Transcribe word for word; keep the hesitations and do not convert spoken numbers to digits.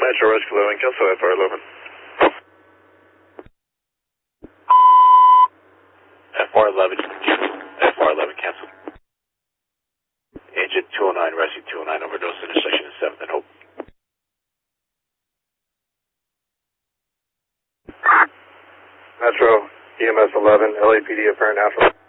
Metro Rescue eleven, cancel F R eleven. F R eleven, F R eleven, cancel. Agent two oh nine, Rescue two oh nine, overdose intersection in seventh and Hope. Metro, E M S eleven, L A P D apparent natural.